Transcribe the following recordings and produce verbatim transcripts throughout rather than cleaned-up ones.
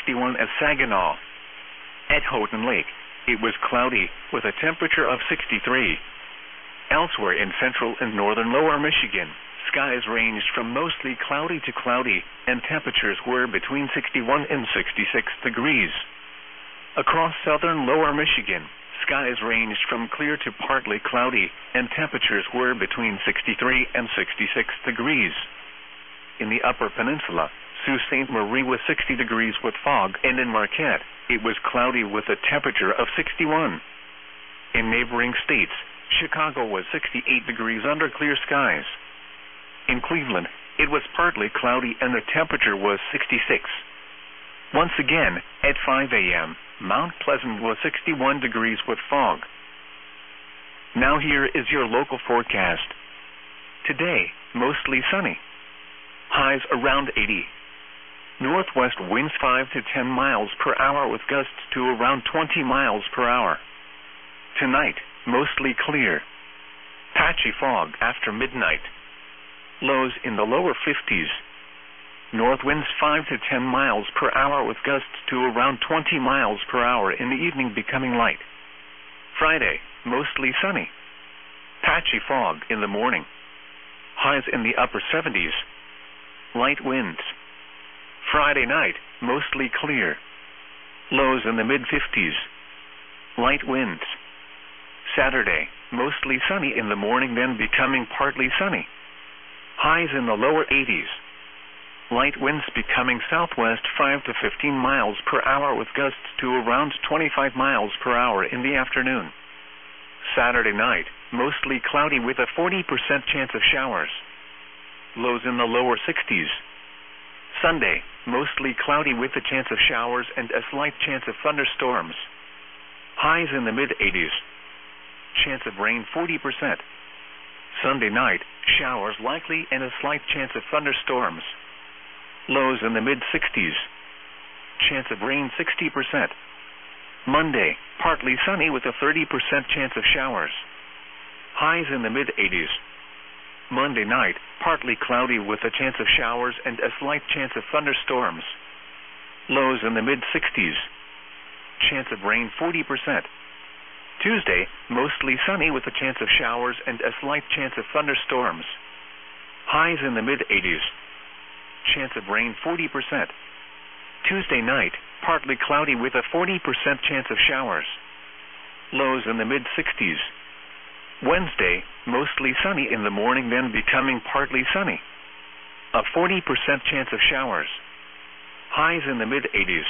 sixty-one at Saginaw. At Houghton Lake, it was cloudy, with a temperature of sixty-three. Elsewhere in central and northern lower Michigan, skies ranged from mostly cloudy to cloudy, and temperatures were between sixty-one and sixty-six degrees. Across southern lower Michigan, skies ranged from clear to partly cloudy, and temperatures were between sixty-three and sixty-six degrees. In the upper peninsula, Sault Ste. Marie was sixty degrees with fog, and in Marquette, it was cloudy with a temperature of sixty-one. In neighboring states, Chicago was sixty-eight degrees under clear skies. In Cleveland, it was partly cloudy and the temperature was sixty-six. Once again, at five a.m., Mount Pleasant was sixty-one degrees with fog. Now here is your local forecast. Today, mostly sunny. Highs around eighty. Northwest winds five to ten miles per hour with gusts to around twenty miles per hour. Tonight, mostly clear. Patchy fog after midnight. Lows in the lower fifties. North winds five to ten miles per hour with gusts to around twenty miles per hour in the evening becoming light. Friday, mostly sunny. Patchy fog in the morning. Highs in the upper seventies. Light winds. Friday night, mostly clear. Lows in the mid-fifties. Light winds. Saturday, mostly sunny in the morning, then becoming partly sunny. Highs in the lower eighties. Light winds becoming southwest five to fifteen miles per hour with gusts to around twenty-five miles per hour in the afternoon. Saturday night, mostly cloudy with a forty percent chance of showers. Lows in the lower sixties. Sunday, mostly cloudy with a chance of showers and a slight chance of thunderstorms. Highs in the mid-eighties. Chance of rain forty percent. Sunday night, showers likely and a slight chance of thunderstorms. Lows in the mid-sixties. Chance of rain sixty percent. Monday, partly sunny with a thirty percent chance of showers. Highs in the mid-eighties. Monday night, partly cloudy with a chance of showers and a slight chance of thunderstorms. Lows in the mid-sixties. Chance of rain forty percent. Tuesday, mostly sunny with a chance of showers and a slight chance of thunderstorms. Highs in the mid-eighties. Chance of rain forty percent. Tuesday night, partly cloudy with a forty percent chance of showers. Lows in the mid-sixties. Wednesday, mostly sunny in the morning, then becoming partly sunny. A forty percent chance of showers. Highs in the mid-eighties.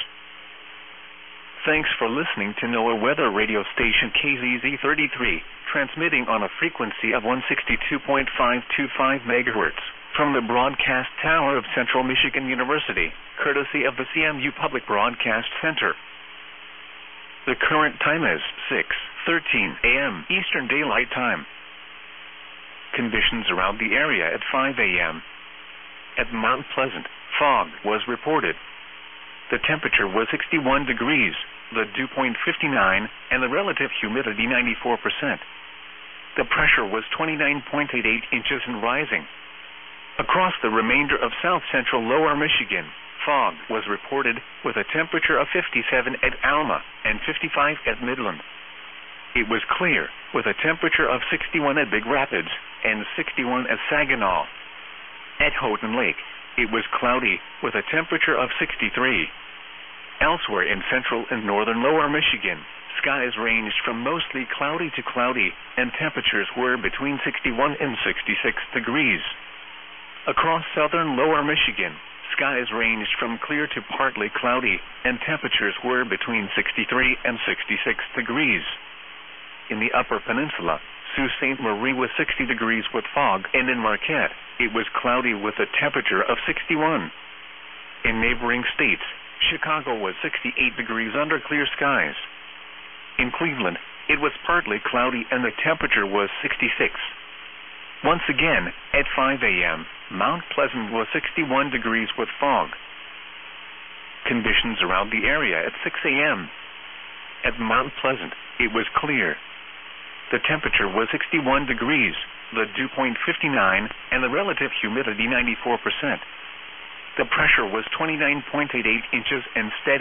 Thanks for listening to NOAA Weather Radio Station K Z Z thirty-three, transmitting on a frequency of one sixty-two point five two five megahertz from the broadcast tower of Central Michigan University, courtesy of the C M U Public Broadcast Center. The current time is six thirteen a.m. Eastern Daylight Time. Conditions around the area at five a.m. At Mount Pleasant, fog was reported. The temperature was sixty-one degrees, the dew point fifty-nine, and the relative humidity ninety-four percent. The pressure was twenty-nine point eight eight inches and rising. Across the remainder of south-central lower Michigan, fog was reported with a temperature of fifty-seven at Alma and fifty-five at Midland. It was clear with a temperature of sixty-one at Big Rapids and sixty-one at Saginaw. At Houghton Lake, it was cloudy with a temperature of sixty-three. Elsewhere in central and northern lower Michigan, skies ranged from mostly cloudy to cloudy, and temperatures were between sixty-one and sixty-six degrees. Across southern lower Michigan, skies ranged from clear to partly cloudy, and temperatures were between sixty-three and sixty-six degrees. In the upper peninsula, Sault Ste. Marie was sixty degrees with fog, and in Marquette, it was cloudy with a temperature of sixty-one. In neighboring states, Chicago was sixty-eight degrees under clear skies. In Cleveland, it was partly cloudy and the temperature was sixty-six. Once again, at five a.m., Mount Pleasant was sixty-one degrees with fog. Conditions around the area at six a.m. At Mount Pleasant, it was clear. The temperature was sixty-one degrees, the dew point fifty-nine, and the relative humidity ninety-four percent. The pressure was twenty-nine point eight eight inches and steady.